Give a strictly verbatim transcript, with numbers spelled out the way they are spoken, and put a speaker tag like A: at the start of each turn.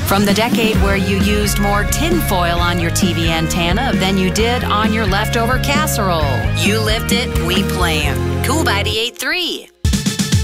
A: From the decade where you used more tinfoil on your T V antenna than you did on your leftover casserole. You lived it, we planned. Cool ninety-eight point three.